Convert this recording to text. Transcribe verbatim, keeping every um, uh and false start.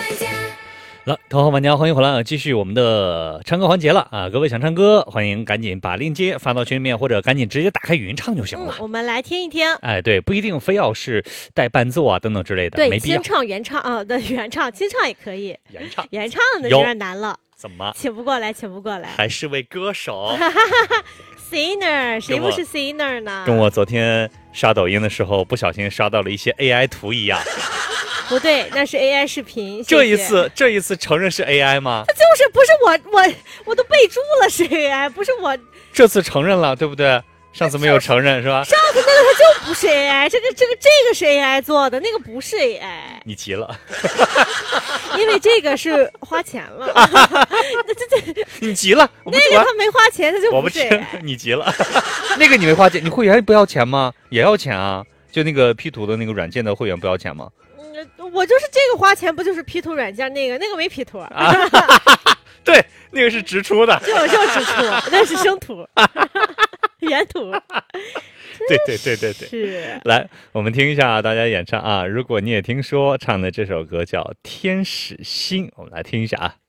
了，头号玩家，欢迎回来啊！继续我们的唱歌环节了啊！各位想唱歌，欢迎赶紧把链接发到群里面，或者赶紧直接打开语音唱就行了。 嗯、我们来听一听。 哎，对，不一定非要是带伴奏啊等等之类的， 对， 没必要。 清唱、原唱啊，对，原唱、清唱也可以。 原唱， 原唱的有点难了。 怎么？ 请不过来，请不过来。 还是位歌手。 Singer， 谁不是 Singer 呢？ 跟我昨天刷抖音的时候，不小心刷到了一些 A I 图一样。 不对，那是 A I 视频。谢谢这一次，这一次承认是 A I 吗？ 就是不是我，我我都备注了是 A I， 不是我。 这次承认了，对不对？上次没有承认是吧？ 上次那个它就不是 A I， 这个这个这个是 A I 做的，那个不是 A I。 你急了， 因为这个是花钱了。这这你急了， 那个他没花钱，他就不是 A I。 你急了，那个你没花钱，你会员不要钱吗？也要钱啊！就那个 P 图的那个软件的会员不要钱吗？ 我就是这个花钱，不就是 P 图软件那个那个没 P 图啊？ 对，那个是直出的， 就就直出，那是生图，原图。 对对对对对， 是。 来，我们听一下大家演唱啊！如果你也听说唱的这首歌叫《天使心》，我们来听一下啊。